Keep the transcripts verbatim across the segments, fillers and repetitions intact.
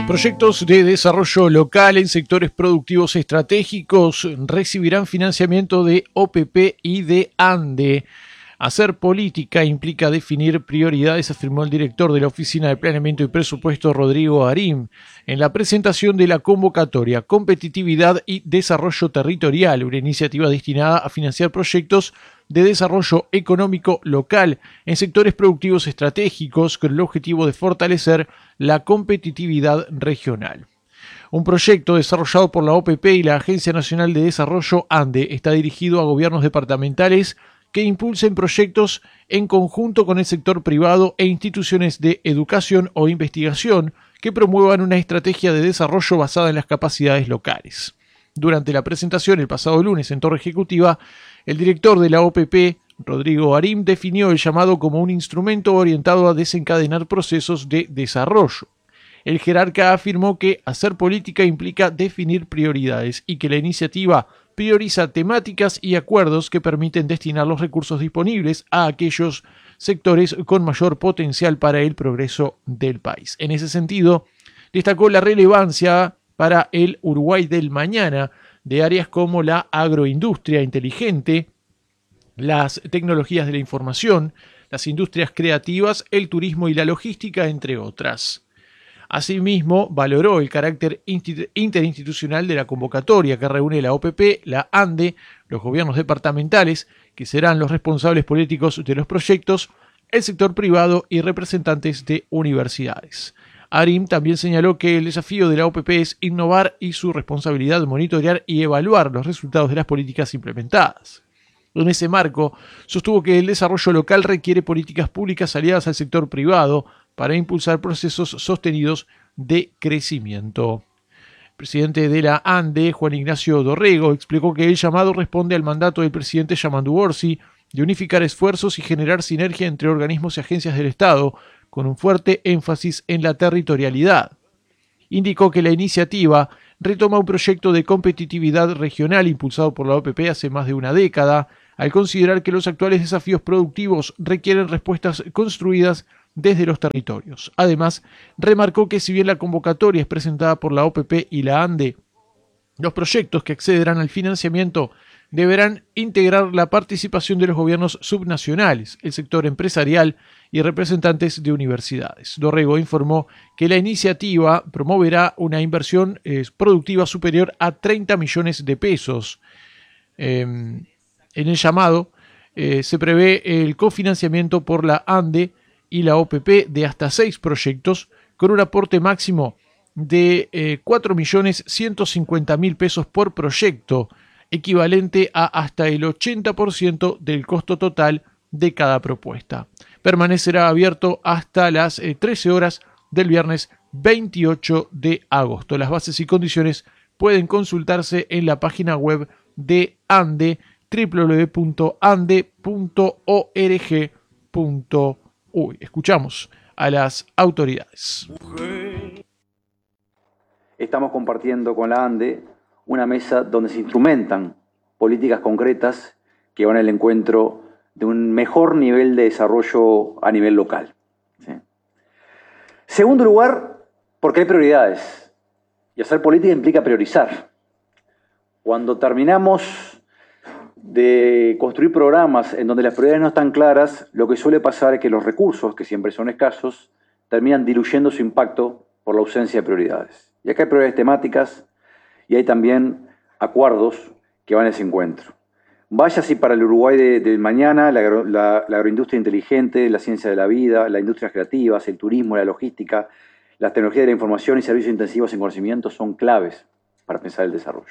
Proyectos de desarrollo local en sectores productivos estratégicos recibirán financiamiento de O P P y de ANDE. Hacer política implica definir prioridades, afirmó el director de la Oficina de Planeamiento y Presupuesto, Rodrigo Arim, en la presentación de la convocatoria Competitividad y Desarrollo Territorial, una iniciativa destinada a financiar proyectos de desarrollo económico local en sectores productivos estratégicos con el objetivo de fortalecer la competitividad regional. Un proyecto desarrollado por la O P P y la Agencia Nacional de Desarrollo ANDE está dirigido a gobiernos departamentales que impulsen proyectos en conjunto con el sector privado e instituciones de educación o investigación que promuevan una estrategia de desarrollo basada en las capacidades locales. Durante la presentación el pasado lunes en Torre Ejecutiva, el director de la O P P, Rodrigo Arim, definió el llamado como un instrumento orientado a desencadenar procesos de desarrollo. El jerarca afirmó que hacer política implica definir prioridades y que la iniciativa prioriza temáticas y acuerdos que permiten destinar los recursos disponibles a aquellos sectores con mayor potencial para el progreso del país. En ese sentido, destacó la relevancia para el Uruguay del mañana de áreas como la agroindustria inteligente, las tecnologías de la información, las industrias creativas, el turismo y la logística, entre otras. Asimismo, valoró el carácter interinstitucional de la convocatoria que reúne la O P P, la ANDE, los gobiernos departamentales, que serán los responsables políticos de los proyectos, el sector privado y representantes de universidades. Arim también señaló que el desafío de la O P P es innovar y su responsabilidad monitorear y evaluar los resultados de las políticas implementadas. En ese marco, sostuvo que el desarrollo local requiere políticas públicas aliadas al sector privado para impulsar procesos sostenidos de crecimiento. El presidente de la ANDE, Juan Ignacio Dorrego, explicó que el llamado responde al mandato del presidente Yamandu Orsi de unificar esfuerzos y generar sinergia entre organismos y agencias del Estado, con un fuerte énfasis en la territorialidad. Indicó que la iniciativa retoma un proyecto de competitividad regional impulsado por la O P P hace más de una década, al considerar que los actuales desafíos productivos requieren respuestas construidas desde los territorios. Además, remarcó que si bien la convocatoria es presentada por la O P P y la ANDE, los proyectos que accederán al financiamiento deberán integrar la participación de los gobiernos subnacionales, el sector empresarial y representantes de universidades. Dorrego informó que la iniciativa promoverá una inversión eh, productiva superior a treinta millones de pesos. Eh, en el llamado eh, se prevé el cofinanciamiento por la ANDE y la O P P de hasta seis proyectos con un aporte máximo de eh, cuatro millones ciento cincuenta mil pesos por proyecto, equivalente a hasta el ochenta por ciento del costo total de cada propuesta. Permanecerá abierto hasta las eh, trece horas del viernes veintiocho de agosto. Las bases y condiciones pueden consultarse en la página web de ANDE, doble u doble u doble u punto ande punto org punto uy. Escuchamos a las autoridades. Estamos compartiendo con la ANDE una mesa donde se instrumentan políticas concretas que van al encuentro de un mejor nivel de desarrollo a nivel local. ¿Sí? Segundo lugar, porque hay prioridades. Y hacer política implica priorizar. Cuando terminamos de construir programas en donde las prioridades no están claras, lo que suele pasar es que los recursos, que siempre son escasos, terminan diluyendo su impacto por la ausencia de prioridades. Y acá hay prioridades temáticas y hay también acuerdos que van a ese encuentro. Vaya así para el Uruguay del de mañana, la, la, la agroindustria inteligente, la ciencia de la vida, las industrias creativas, el turismo, la logística, las tecnologías de la información y servicios intensivos en conocimiento son claves para pensar el desarrollo.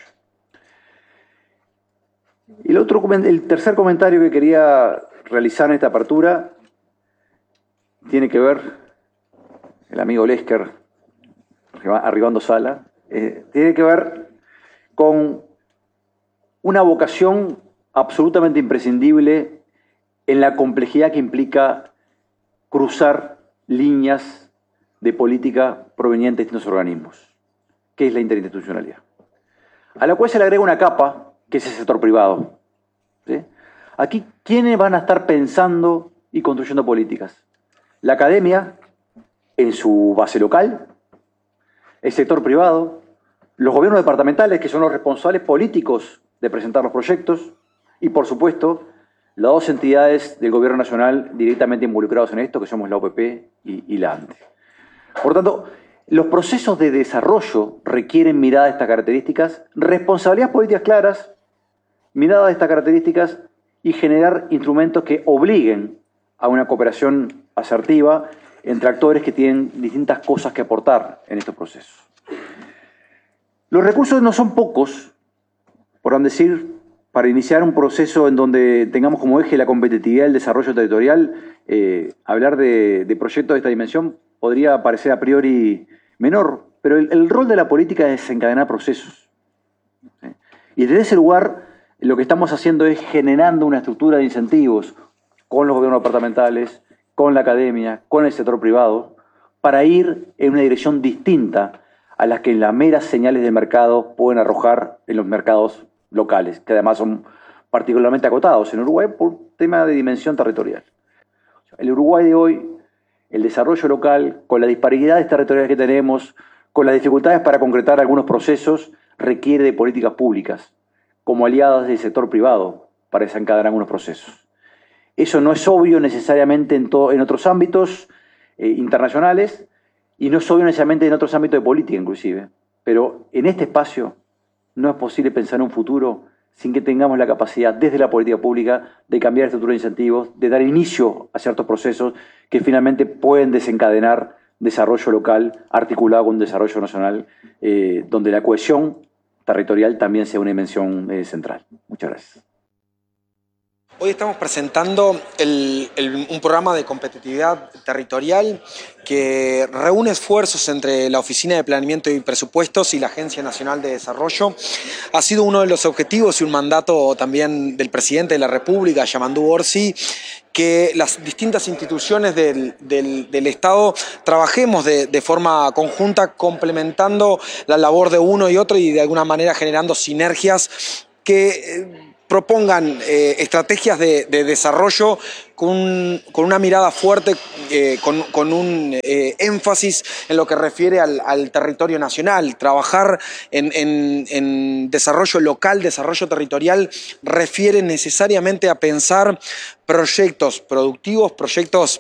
Y el, otro, el tercer comentario que quería realizar en esta apertura tiene que ver, el amigo Lesker, arribando sala, eh, tiene que ver con una vocación absolutamente imprescindible en la complejidad que implica cruzar líneas de política provenientes de distintos organismos, que es la interinstitucionalidad, a la cual se le agrega una capa que es el sector privado. ¿Sí? Aquí, ¿quiénes van a estar pensando y construyendo políticas? La academia, en su base local, el sector privado, los gobiernos departamentales, que son los responsables políticos de presentar los proyectos, y por supuesto, las dos entidades del gobierno nacional directamente involucrados en esto, que somos la O P P y, y la ANDE. Por tanto, los procesos de desarrollo requieren mirada de estas características, responsabilidades políticas claras, mirada de estas características y generar instrumentos que obliguen a una cooperación asertiva entre actores que tienen distintas cosas que aportar en estos procesos. Los recursos no son pocos, por decir, para iniciar un proceso en donde tengamos como eje la competitividad y el desarrollo territorial. Eh, hablar de, de proyectos de esta dimensión podría parecer a priori menor, pero el, el rol de la política es desencadenar procesos. ¿Sí? Y desde ese lugar, lo que estamos haciendo es generando una estructura de incentivos con los gobiernos departamentales, con la academia, con el sector privado, para ir en una dirección distinta a las que las meras señales de mercado pueden arrojar en los mercados locales, que además son particularmente acotados en Uruguay por tema de dimensión territorial. El Uruguay de hoy, el desarrollo local, con las disparidades territoriales que tenemos, con las dificultades para concretar algunos procesos, requiere de políticas públicas, como aliadas del sector privado, para desencadenar algunos procesos. Eso no es obvio necesariamente en, en otros ámbitos eh, internacionales, y no es obvio necesariamente en otros ámbitos de política inclusive, pero en este espacio no es posible pensar en un futuro sin que tengamos la capacidad desde la política pública de cambiar la estructura de incentivos, de dar inicio a ciertos procesos que finalmente pueden desencadenar desarrollo local articulado con desarrollo nacional, eh, donde la cohesión territorial también sea una dimensión eh, central. Muchas gracias. Hoy estamos presentando el, el, un programa de competitividad territorial que reúne esfuerzos entre la Oficina de Planeamiento y Presupuestos y la Agencia Nacional de Desarrollo. Ha sido uno de los objetivos y un mandato también del presidente de la República, Yamandu Orsi, que las distintas instituciones del, del, del Estado trabajemos de, de forma conjunta, complementando la labor de uno y otro y de alguna manera generando sinergias que Eh, propongan eh, estrategias de, de desarrollo con, con una mirada fuerte, eh, con, con un eh, énfasis en lo que refiere al, al territorio nacional. Trabajar en, en, en desarrollo local, desarrollo territorial, refiere necesariamente a pensar proyectos productivos, proyectos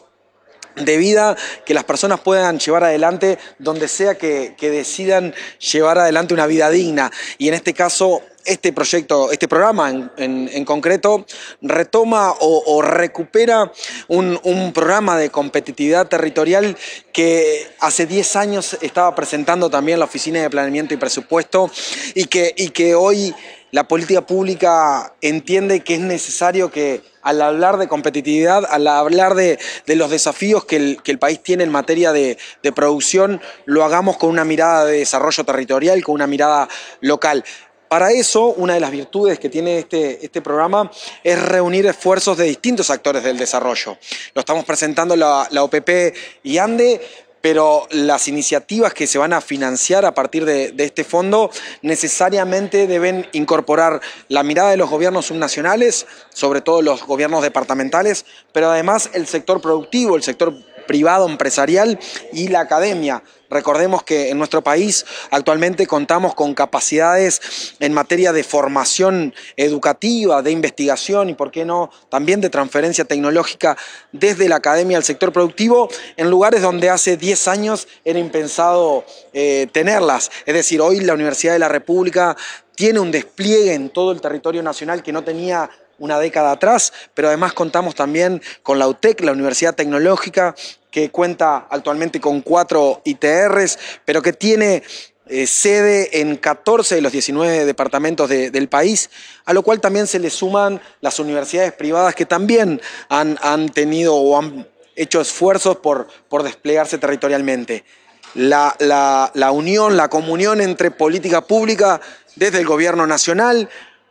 de vida que las personas puedan llevar adelante donde sea que, que decidan llevar adelante una vida digna. Y en este caso, este proyecto, este programa en, en, en concreto, retoma o, o recupera un, un programa de competitividad territorial que hace diez años estaba presentando también la Oficina de Planeamiento y Presupuesto y que, y que hoy la política pública entiende que es necesario que al hablar de competitividad, al hablar de, de los desafíos que el, que el país tiene en materia de, de producción, lo hagamos con una mirada de desarrollo territorial, con una mirada local. Para eso, una de las virtudes que tiene este, este programa es reunir esfuerzos de distintos actores del desarrollo. Lo estamos presentando la, la O P P y ANDE, pero las iniciativas que se van a financiar a partir de, de este fondo necesariamente deben incorporar la mirada de los gobiernos subnacionales, sobre todo los gobiernos departamentales, pero además el sector productivo, el sector privado empresarial y la academia. Recordemos que en nuestro país actualmente contamos con capacidades en materia de formación educativa, de investigación y, por qué no, también de transferencia tecnológica desde la academia al sector productivo en lugares donde hace diez años era impensado eh, tenerlas. Es decir, hoy la Universidad de la República tiene un despliegue en todo el territorio nacional que no tenía una década atrás, pero además contamos también con la U T E C, la Universidad Tecnológica, que cuenta actualmente con cuatro I T Rs, pero que tiene eh, sede en catorce de los diecinueve departamentos de, del país, a lo cual también se le suman las universidades privadas que también han, han tenido o han hecho esfuerzos por, por desplegarse territorialmente. La, la, la unión, la comunión entre política pública desde el gobierno nacional,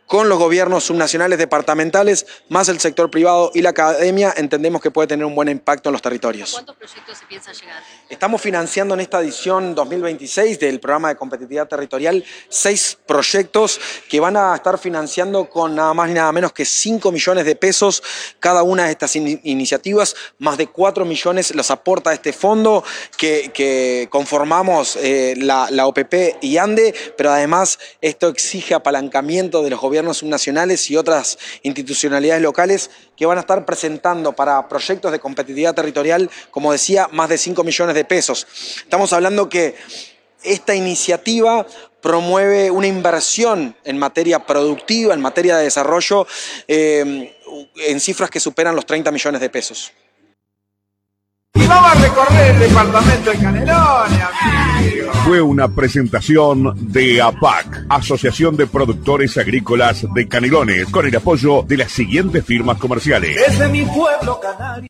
con los gobiernos subnacionales departamentales, más el sector privado y la academia, entendemos que puede tener un buen impacto en los territorios. ¿Cuántos proyectos se piensa llegar? Estamos financiando en esta edición dos mil veintiséis del programa de competitividad territorial seis proyectos que van a estar financiando con nada más ni nada menos que cinco millones de pesos cada una de estas in iniciativas. Más de cuatro millones los aporta este fondo que, que conformamos eh, la, la O P P y ANDE, pero además esto exige apalancamiento de los gobiernos subnacionales y otras institucionalidades locales que van a estar presentando para proyectos de competitividad territorial, como decía, más de cinco millones de pesos. Estamos hablando que esta iniciativa promueve una inversión en materia productiva, en materia de desarrollo, eh, en cifras que superan los treinta millones de pesos. Y vamos a recorrer el departamento de Canelones, amigo. Fue una presentación de A P A C, Asociación de Productores Agrícolas de Canelones, con el apoyo de las siguientes firmas comerciales. Desde mi pueblo canario.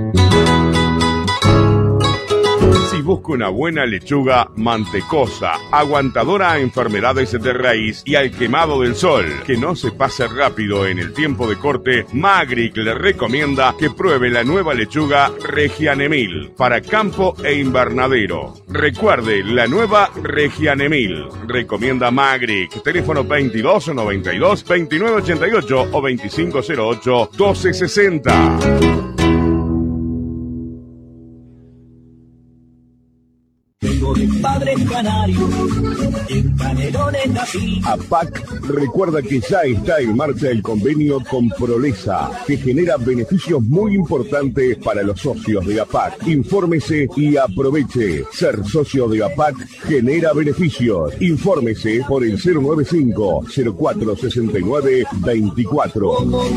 Si busca una buena lechuga mantecosa, aguantadora a enfermedades de raíz y al quemado del sol, que no se pase rápido en el tiempo de corte, Magric le recomienda que pruebe la nueva lechuga Regianemil para campo e invernadero. Recuerde, la nueva Regianemil. Recomienda Magric. Teléfono veintidós noventa y dos, veintinueve ochenta y ocho o veinticinco cero ocho, doce sesenta. Tengo de padre canario, en Canelones nací. A P A C recuerda que ya está en marcha el convenio con Prolesa, que genera beneficios muy importantes para los socios de A P A C. Infórmese y aproveche. Ser socio de A P A C genera beneficios. Infórmese por el cero nueve cinco, cero cuatro seis nueve, veinticuatro.